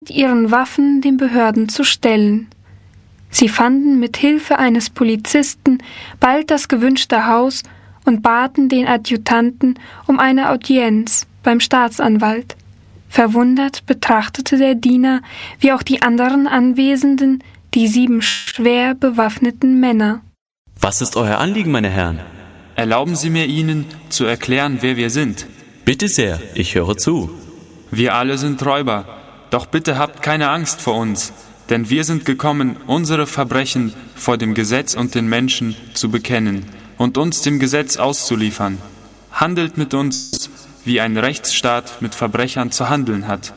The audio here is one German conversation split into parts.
ihren Waffen den Behörden zu stellen. Sie fanden mit Hilfe eines Polizisten bald das gewünschte Haus und baten den Adjutanten um eine Audienz beim Staatsanwalt. Verwundert betrachtete der Diener, wie auch die anderen Anwesenden, die 7 schwer bewaffneten Männer. Was ist euer Anliegen, meine Herren? Erlauben Sie mir, Ihnen zu erklären, wer wir sind. Bitte sehr, ich höre zu. Wir alle sind Räuber, doch bitte habt keine Angst vor uns, denn wir sind gekommen, unsere Verbrechen vor dem Gesetz und den Menschen zu bekennen und uns dem Gesetz auszuliefern. Handelt mit uns, wie ein Rechtsstaat mit Verbrechern zu handeln hat.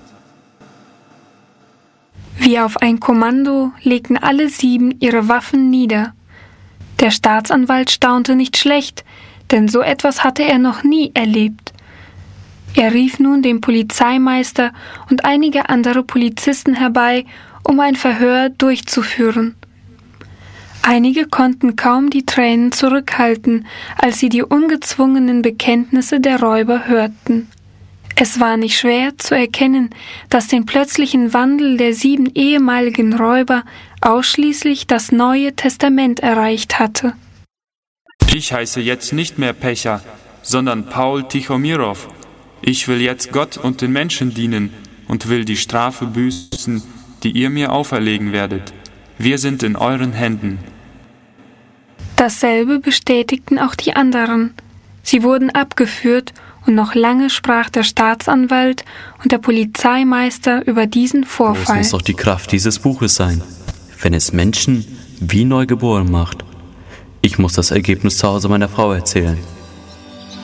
Wie auf ein Kommando legten alle 7 ihre Waffen nieder. Der Staatsanwalt staunte nicht schlecht, denn so etwas hatte er noch nie erlebt. Er rief nun den Polizeimeister und einige andere Polizisten herbei, um ein Verhör durchzuführen. Einige konnten kaum die Tränen zurückhalten, als sie die ungezwungenen Bekenntnisse der Räuber hörten. Es war nicht schwer zu erkennen, dass den plötzlichen Wandel der 7 ehemaligen Räuber ausschließlich das Neue Testament erreicht hatte. Ich heiße jetzt nicht mehr Pecha, sondern Paul Tichomirov. Ich will jetzt Gott und den Menschen dienen und will die Strafe büßen, die ihr mir auferlegen werdet. Wir sind in euren Händen. Dasselbe bestätigten auch die anderen. Sie wurden abgeführt und noch lange sprach der Staatsanwalt und der Polizeimeister über diesen Vorfall. Groß muss doch die Kraft dieses Buches sein, wenn es Menschen wie neugeboren macht. Ich muss das Ergebnis zu Hause meiner Frau erzählen.